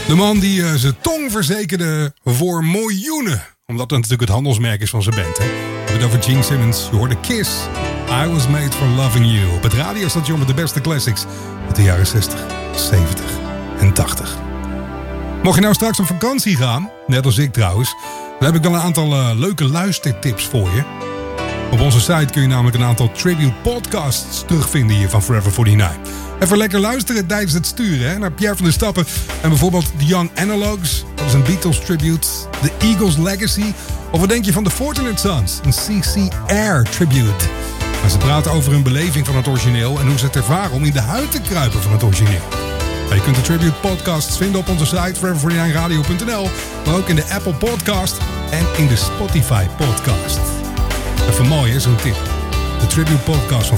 De man die zijn tong verzekerde voor miljoenen. Omdat dat natuurlijk het handelsmerk is van zijn band. Hè? We hebben het over Gene Simmons. Je hoorde Kiss. I was made for loving you. Op het radiostation met de beste classics uit de jaren 60, 70 en 80. Mocht je nou straks op vakantie gaan, net als ik trouwens, dan heb ik dan een aantal leuke luistertips voor je. Op onze site kun je namelijk een aantal tribute podcasts terugvinden hier van Forever 49. Even lekker luisteren tijdens het sturen hè, naar Pierre van der Stappen. En bijvoorbeeld The Young Analogues, dat is een Beatles tribute. The Eagles Legacy. Of wat denk je van The Fortunate Sons, een CC Air tribute. Maar ze praten over hun beleving van het origineel en hoe ze het ervaren om in de huid te kruipen van het origineel. Je kunt de tribute podcasts vinden op onze site forever49radio.nl, maar ook in de Apple Podcast en in de Spotify Podcast. Even mooi, hè, zo'n tip. De tribute podcast van